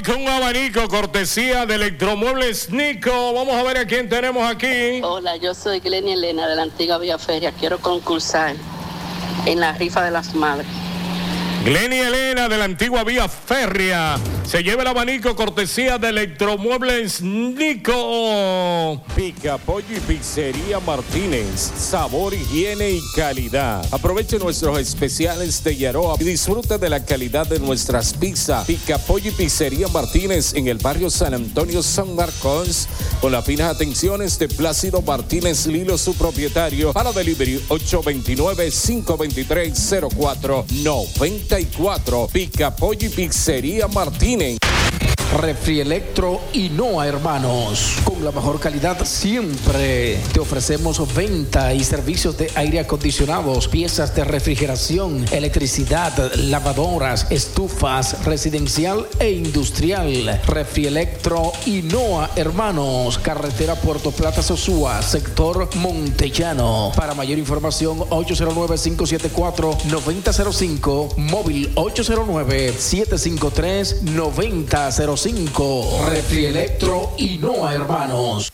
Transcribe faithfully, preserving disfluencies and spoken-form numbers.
Nico, un abanico, cortesía de Electromuebles Nico. Vamos a ver a quién tenemos aquí. Hola, yo soy Glenia Elena de la antigua Vía Feria. Quiero concursar en la rifa de las madres. Glenia Elena de la antigua Vía Férrea se lleva el abanico, cortesía de Electromuebles Nico. Pica Pollo y Pizzería Martínez, sabor, higiene y calidad. Aproveche nuestros especiales de Yaroa y disfrute de la calidad de nuestras pizzas. Pica Pollo y Pizzería Martínez en el barrio San Antonio, San Marcos, con las finas atenciones de Plácido Martínez Lilo, su propietario. Para delivery ocho dos nueve, cinco dos tres, cero cuatro nueve cuatro. Pica Pollo y Pizzería Martínez. Refrielectro y Noa Hermanos, con la mejor calidad siempre. Te ofrecemos venta y servicios de aire acondicionados, piezas de refrigeración, electricidad, lavadoras, estufas, residencial e industrial. Refrielectro y Noa Hermanos, carretera Puerto Plata Sosúa, sector Montellano. Para mayor información, ocho cero nueve, cinco siete cuatro, nueve cero cero cinco, móvil ocho cero nueve, siete cinco tres, nueve cero cero cinco. Refrielectro y Noa Hermanos.